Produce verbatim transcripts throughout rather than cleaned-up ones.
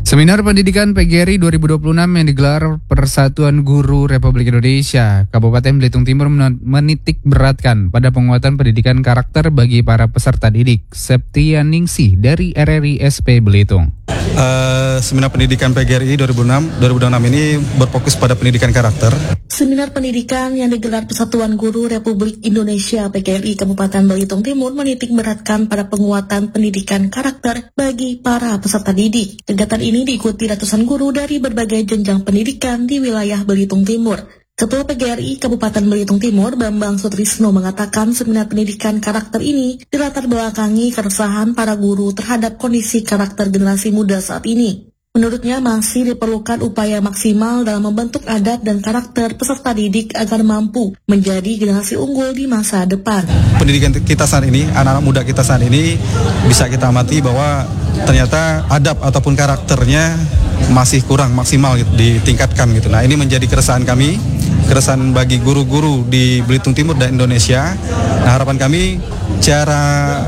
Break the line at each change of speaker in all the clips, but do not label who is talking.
Seminar Pendidikan P G R I dua ribu dua puluh enam yang digelar Persatuan Guru Republik Indonesia Kabupaten Belitung Timur menitik beratkan pada penguatan pendidikan karakter bagi para peserta didik. Septianingsih dari R R I S P Belitung.
Uh, seminar Pendidikan P G R I dua ribu enam ini berfokus pada pendidikan karakter.
Seminar pendidikan yang digelar Persatuan Guru Republik Indonesia P G R I Kabupaten Belitung Timur menitik beratkan pada penguatan pendidikan karakter bagi para peserta didik. Kegiatan ini diikuti ratusan guru dari berbagai jenjang pendidikan di wilayah Belitung Timur. Ketua P G R I Kabupaten Belitung Timur, Bambang Sutrisno, mengatakan seminar pendidikan karakter ini dilatar belakangi keresahan para guru terhadap kondisi karakter generasi muda saat ini. Menurutnya masih diperlukan upaya maksimal dalam membentuk adab dan karakter peserta didik agar mampu menjadi generasi unggul di masa depan.
Pendidikan kita saat ini, anak-anak muda kita saat ini bisa kita amati bahwa ternyata adab ataupun karakternya masih kurang maksimal gitu, ditingkatkan gitu. Nah, ini menjadi keresahan kami, keresahan bagi guru-guru di Belitung Timur dan Indonesia. Nah, harapan kami cara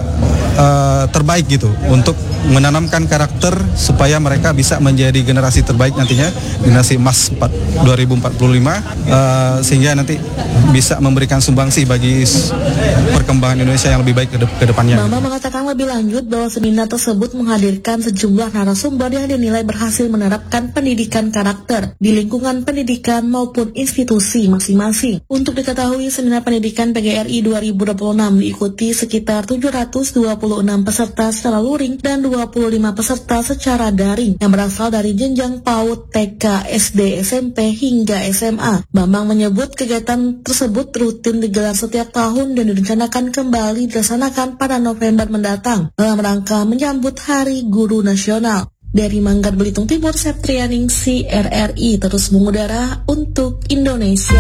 uh, terbaik gitu untuk menanamkan karakter supaya mereka bisa menjadi generasi terbaik nantinya, generasi emas dua ribu empat puluh lima, uh, sehingga nanti bisa memberikan sumbangsi bagi perkembangan Indonesia yang lebih baik ke, de- ke depannya.
Bambang mengatakan lebih lanjut bahwa seminar tersebut menghadirkan sejumlah narasumber yang dinilai berhasil menerapkan pendidikan karakter di lingkungan pendidikan maupun institusi masing-masing. Untuk diketahui, seminar pendidikan P G R I dua ribu dua puluh enam diikuti sekitar tujuh ratus dua puluh enam peserta secara luring dan dua puluh lima peserta secara daring yang berasal dari jenjang PAUD, T K, S D, S M P hingga S M A. Bambang menyebut kegiatan tersebut rutin digelar setiap tahun dan direncanakan kembali dilaksanakan pada November mendatang dalam rangka menyambut Hari Guru Nasional. Dari Manggar Belitung Timur, Septianingsih, R R I terus mengudara untuk Indonesia.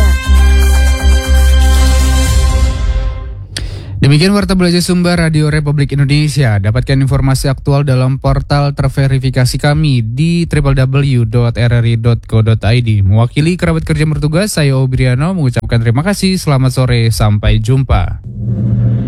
Demikian Warta Belajar Sumber Radio Republik Indonesia. Dapatkan informasi aktual dalam portal terverifikasi kami di w w w dot r r i dot co dot i d. Mewakili kerabat kerja bertugas, saya Obriano mengucapkan terima kasih. Selamat sore, sampai jumpa.